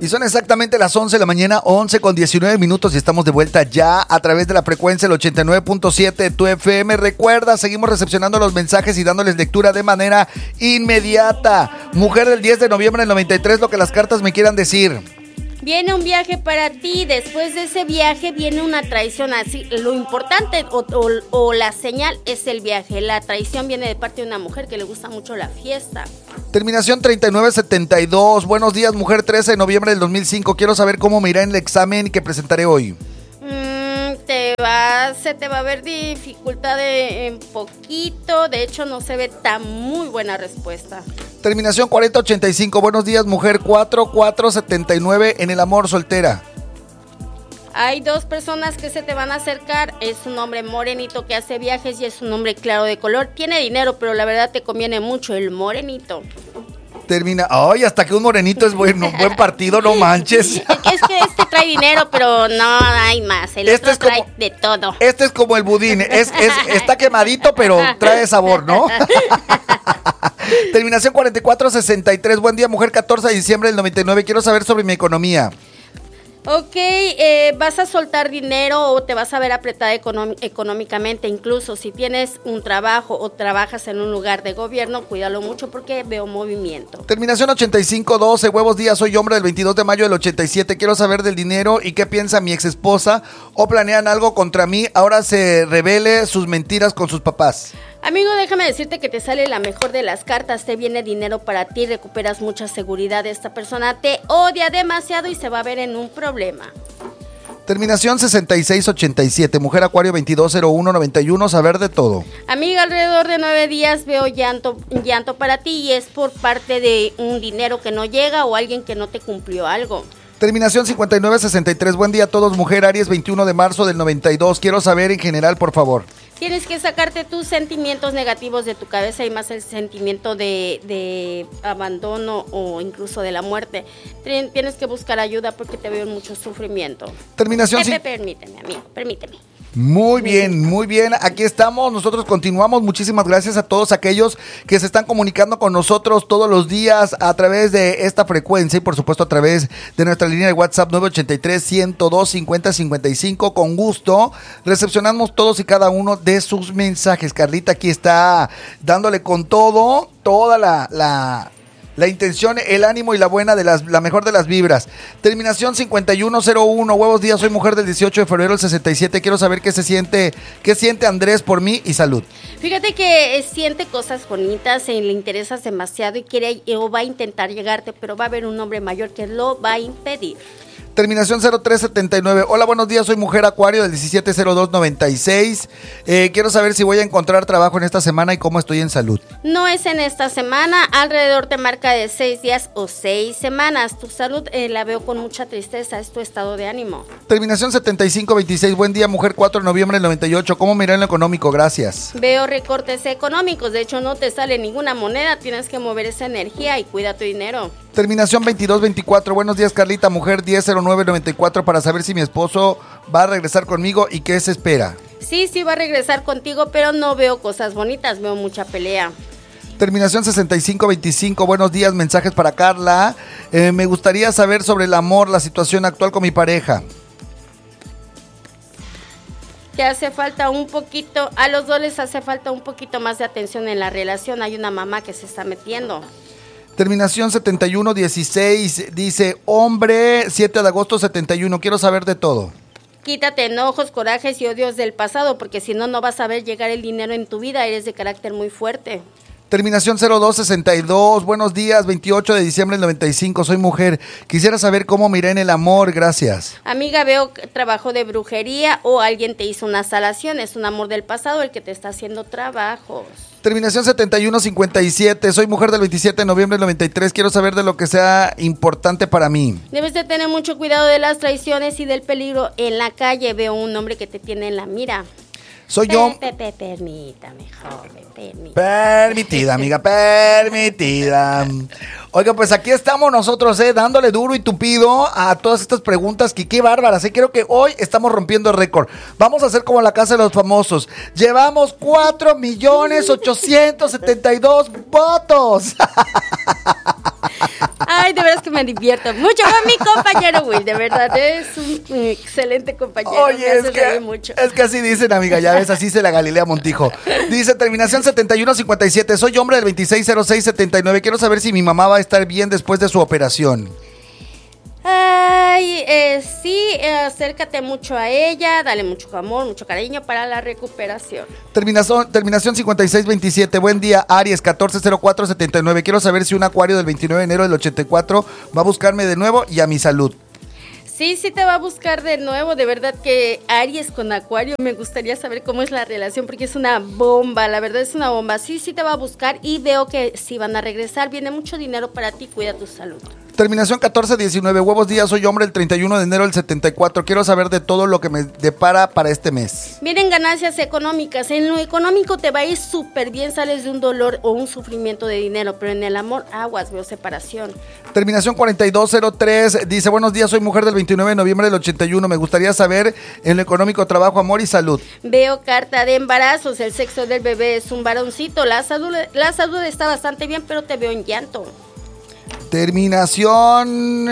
Y son exactamente las 11 de la mañana, 11:19 y estamos de vuelta ya a través de la frecuencia del 89.7 de tu FM. Recuerda, seguimos recepcionando los mensajes y dándoles lectura de manera inmediata. Mujer del 10 de noviembre del 93, lo que las cartas me quieran decir. Viene un viaje para ti, después de ese viaje viene una traición, así, lo importante o la señal es el viaje, la traición viene de parte de una mujer que le gusta mucho la fiesta. Terminación 3972, buenos días mujer, 13 de noviembre del 2005, quiero saber cómo me irá en el examen que presentaré hoy. Se te va a ver dificultad en poquito, de hecho no se ve tan muy buena respuesta. Terminación 4085, buenos días mujer, 4479, en el amor, soltera. Hay dos personas que se te van a acercar, es un hombre morenito que hace viajes y es un hombre claro de color, tiene dinero, pero la verdad te conviene mucho el morenito. Termina, ay, hasta que un morenito es bueno, buen partido, no manches. Es que este trae dinero, pero no hay más. El otro trae de todo. Este es como el budín, está quemadito, pero trae sabor, ¿no? Terminación 4463, buen día, mujer, 14 de diciembre del 99, quiero saber sobre mi economía. Ok, vas a soltar dinero o te vas a ver apretada económicamente, incluso si tienes un trabajo o trabajas en un lugar de gobierno, cuídalo mucho porque veo movimiento. Terminación 8512, huevos días, soy hombre del 22 de mayo del 87, quiero saber del dinero y qué piensa mi ex esposa o planean algo contra mí, ahora se revele sus mentiras con sus papás. Amigo, déjame decirte que te sale la mejor de las cartas, te viene dinero para ti, recuperas mucha seguridad, esta persona te odia demasiado y se va a ver en un problema. Terminación 6687, mujer acuario 220191, saber de todo. Amiga, alrededor de 9 días veo llanto para ti y es por parte de un dinero que no llega o alguien que no te cumplió algo. Terminación 5963, buen día a todos, mujer Aries 21 de marzo del 92, quiero saber en general, por favor. Tienes que sacarte tus sentimientos negativos de tu cabeza y más el sentimiento de abandono o incluso de la muerte. Tienes que buscar ayuda porque te veo en mucho sufrimiento. Terminación Permíteme, amigo, permíteme. Muy bien, aquí estamos, nosotros continuamos, muchísimas gracias a todos aquellos que se están comunicando con nosotros todos los días a través de esta frecuencia y por supuesto a través de nuestra línea de WhatsApp 983-102-5055, con gusto recepcionamos todos y cada uno de sus mensajes. Carlita aquí está dándole con toda la intención, el ánimo y la mejor de las vibras. Terminación 5101, huevos días, soy mujer del 18 de febrero del 67, quiero saber qué siente Andrés por mí y salud. Fíjate que siente cosas bonitas, le interesas demasiado y quiere o va a intentar llegarte, pero va a haber un hombre mayor que lo va a impedir. Terminación 0379. Hola, buenos días, soy mujer acuario del 170296. Quiero saber si voy a encontrar trabajo en esta semana y cómo estoy en salud. No es en esta semana, alrededor te marca de 6 días o 6 semanas. Tu salud la veo con mucha tristeza, es tu estado de ánimo. Terminación 7526. Buen día, mujer, 4 de noviembre del 98. ¿Cómo me irá en lo económico? Gracias. Veo recortes económicos, de hecho no te sale ninguna moneda, tienes que mover esa energía y cuida tu dinero. Terminación 2224. Buenos días, Carlita, mujer 100994, para saber si mi esposo va a regresar conmigo y qué se espera. Sí, va a regresar contigo, pero no veo cosas bonitas, veo mucha pelea. Terminación 6525. Buenos días, mensajes para Carla. Me gustaría saber sobre el amor, la situación actual con mi pareja. Te hace falta un poquito, a los dos les hace falta un poquito más de atención en la relación, hay una mamá que se está metiendo. Terminación 7116, dice hombre, 7 de agosto 71, quiero saber de todo. Quítate enojos, corajes y odios del pasado, porque si no, no vas a ver llegar el dinero en tu vida, eres de carácter muy fuerte. Terminación 0262, buenos días, 28 de diciembre del 95, soy mujer, quisiera saber cómo me irá en el amor, gracias. Amiga, veo trabajo de brujería o alguien te hizo una salación, es un amor del pasado el que te está haciendo trabajos. Terminación 7157, soy mujer del 27 de noviembre del 93, quiero saber de lo que sea importante para mí. Debes de tener mucho cuidado de las traiciones y del peligro en la calle, veo un hombre que te tiene en la mira. Soy yo. Permítame, joven, Permitida, amiga, permitida. Oiga, pues aquí estamos nosotros, dándole duro y tupido a todas estas preguntas que qué bárbaras, Creo que hoy estamos rompiendo récord. Vamos a hacer como la Casa de los Famosos. Llevamos 4,872,000 votos. Ay, de verdad que me divierto mucho con mi compañero Will, de verdad, es un excelente compañero. Oye, me hace reír mucho. Es que así dicen, amiga, ya ves, así se la Galilea Montijo. Dice, terminación 7157, soy hombre del 260679, quiero saber si mi mamá va a estar bien después de su operación. Ay, sí, acércate mucho a ella, dale mucho amor, mucho cariño para la recuperación. Terminación 5627, buen día, Aries 140479, quiero saber si un acuario del 29 de enero del 84 va a buscarme de nuevo y a mi salud. Sí, sí te va a buscar de nuevo, de verdad que Aries con Acuario, me gustaría saber cómo es la relación, porque es una bomba, la verdad es una bomba. Sí, sí te va a buscar y veo que sí van a regresar, viene mucho dinero para ti, cuida tu salud. Terminación 1419, buenos días, soy hombre el 31 de enero del 74, quiero saber de todo lo que me depara para este mes. Vienen ganancias económicas, en lo económico te va a ir súper bien, sales de un dolor o un sufrimiento de dinero, pero en el amor, aguas, veo separación. Terminación 4203, dice, buenos días, soy mujer del 29 de noviembre del 81, me gustaría saber en lo económico, trabajo, amor y salud. Veo carta de embarazos, el sexo del bebé es un varoncito, la salud está bastante bien, pero te veo en llanto. Terminación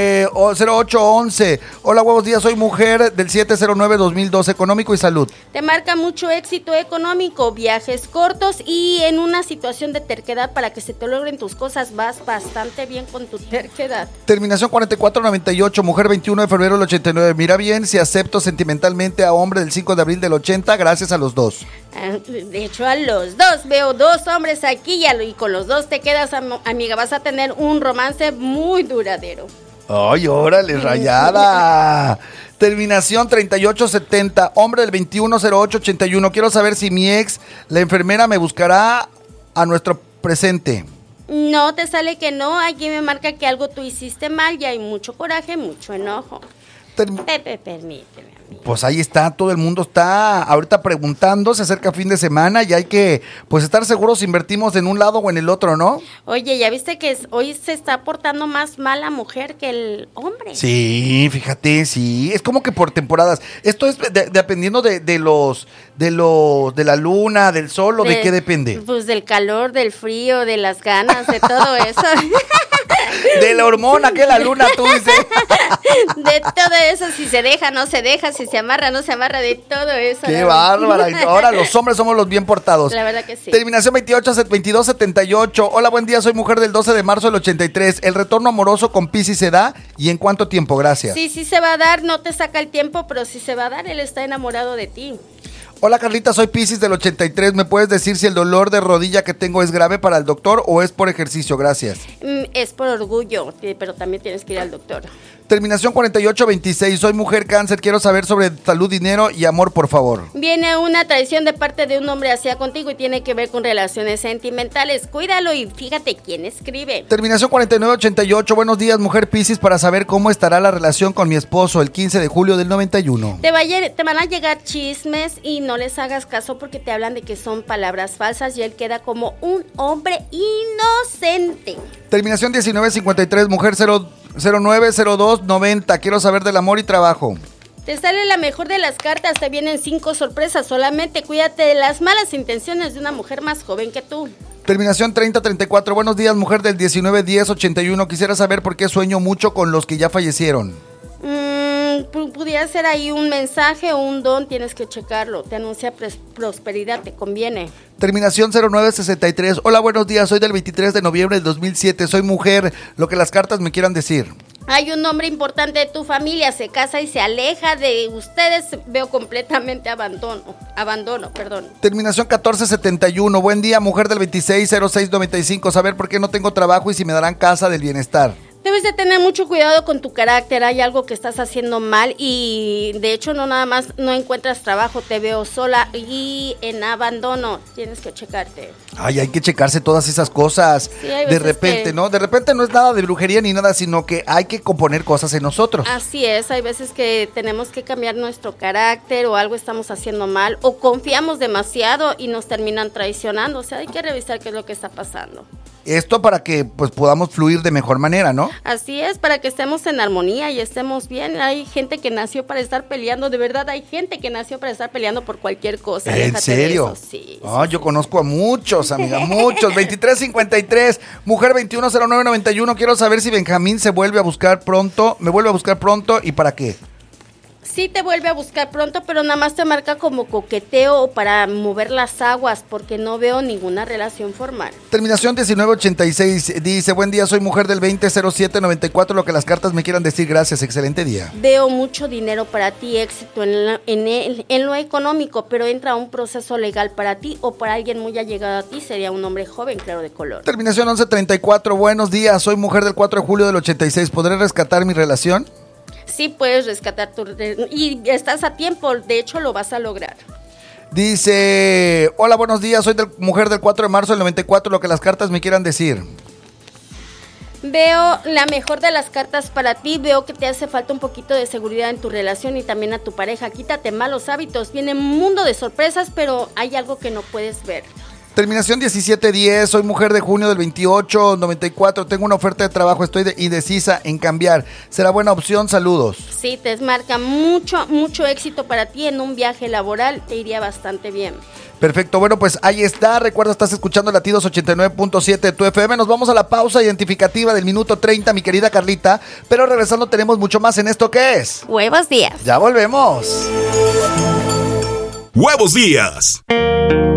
0811. Hola, buenos días, soy mujer del 709-2012, económico y salud. Te marca mucho éxito económico, viajes cortos y en una situación de terquedad para que se te logren tus cosas, vas bastante bien con tu terquedad. Terminación 4498, mujer 21 de febrero del 89. Mira bien si acepto sentimentalmente a hombre del 5 de abril del 80, gracias a los dos. De hecho, a los dos, veo dos hombres aquí y con los dos te quedas, amiga, vas a tener un romance muy duradero. Ay, órale, rayada. Terminación 3870, hombre del 210881. Quiero saber si mi ex, la enfermera, me buscará a nuestro presente. No, te sale que no, aquí me marca que algo tú hiciste mal y hay mucho coraje, mucho enojo. Pepe, permíteme. Pues ahí está, todo el mundo está ahorita preguntando, se acerca fin de semana y hay que pues estar seguros si invertimos en un lado o en el otro, ¿no? Oye, ¿ya viste que hoy se está portando más mal la mujer que el hombre? Sí, fíjate, sí, es como que por temporadas. Esto es dependiendo de la luna, del sol, ¿o de qué depende? Pues del calor, del frío, de las ganas, de todo eso. De la hormona que la luna, tú dices. De todo eso, si se deja, no se deja, si se amarra, no se amarra, de todo eso. Qué bárbara. Ahora los hombres somos los bien portados. La verdad que sí. Terminación 2278. Hola, buen día, soy mujer del 12 de marzo del 83. ¿El retorno amoroso con Piscis se da? ¿Y en cuánto tiempo? Gracias. Sí, sí se va a dar, no te saca el tiempo, pero sí se va a dar, él está enamorado de ti. Hola, Carlita, soy Piscis del 83. ¿Me puedes decir si el dolor de rodilla que tengo es grave para el doctor o es por ejercicio? Gracias. Es por orgullo, pero también tienes que ir al doctor. Terminación 4826. Soy mujer cáncer. Quiero saber sobre salud, dinero y amor, por favor. Viene una traición de parte de un hombre hacia contigo y tiene que ver con relaciones sentimentales. Cuídalo y fíjate quién escribe. Terminación 4988. Buenos días, mujer Piscis, para saber cómo estará la relación con mi esposo el 15 de julio del 91. Te van a llegar chismes y no les hagas caso porque te hablan de que son palabras falsas y él queda como un hombre inocente. Terminación 1953. Mujer 090290. Quiero saber del amor y trabajo. Te sale la mejor de las cartas, te vienen 5 sorpresas, solamente cuídate de las malas intenciones de una mujer más joven que tú. Terminación 3034, buenos días, mujer del 191081, quisiera saber por qué sueño mucho con los que ya fallecieron. Pudiera ser ahí un mensaje o un don, tienes que checarlo, te anuncia prosperidad, te conviene. Terminación 0963, hola, buenos días, soy del 23 de noviembre del 2007, soy mujer, lo que las cartas me quieran decir. Hay un hombre importante de tu familia, se casa y se aleja de ustedes, veo completamente abandono. Terminación 1471, buen día, mujer del 260695, saber por qué no tengo trabajo y si me darán casa del bienestar. Debes de tener mucho cuidado con tu carácter, hay algo que estás haciendo mal y de hecho no nada más no encuentras trabajo, te veo sola y en abandono, tienes que checarte. Ay, hay que checarse todas esas cosas, sí, de repente, ¿no? De repente no es nada de brujería ni nada, sino que hay que componer cosas en nosotros. Así es, hay veces que tenemos que cambiar nuestro carácter o algo estamos haciendo mal o confiamos demasiado y nos terminan traicionando, o sea, hay que revisar qué es lo que está pasando. Esto para que pues podamos fluir de mejor manera, ¿no? Así es, para que estemos en armonía y estemos bien. Hay gente que nació para estar peleando, de verdad, hay gente que nació para estar peleando por cualquier cosa. ¿En Déjate serio? de eso. Sí, Yo conozco a muchos, amiga, muchos. 2353, mujer 210991. Quiero saber si Benjamín me vuelve a buscar pronto y para qué. Sí te vuelve a buscar pronto, pero nada más te marca como coqueteo o para mover las aguas, porque no veo ninguna relación formal. Terminación 1986 dice, buen día, soy mujer del 200794, lo que las cartas me quieran decir, gracias, excelente día. Veo mucho dinero para ti, éxito en lo económico, pero entra un proceso legal para ti o para alguien muy allegado a ti, sería un hombre joven, claro de color. Terminación 1134, buenos días, soy mujer del 4 de julio del 86, ¿podré rescatar mi relación? Sí puedes rescatar y estás a tiempo, de hecho lo vas a lograr. Dice, hola, buenos días, soy mujer del 4 de marzo del 94, lo que las cartas me quieran decir. Veo la mejor de las cartas para ti, veo que te hace falta un poquito de seguridad en tu relación y también a tu pareja. Quítate malos hábitos, viene un mundo de sorpresas, pero hay algo que no puedes ver. Terminación 1710, soy mujer de junio del 2894, tengo una oferta de trabajo, estoy indecisa en cambiar. ¿Será buena opción? Saludos. Sí, te marca mucho éxito para ti en un viaje laboral, te iría bastante bien. Perfecto, bueno, pues ahí está. Recuerda, estás escuchando Latidos 89.7 de tu FM. Nos vamos a la pausa identificativa del minuto 30, mi querida Carlita. Pero regresando tenemos mucho más en esto que es... Huevos Días. Ya volvemos. Huevos Días.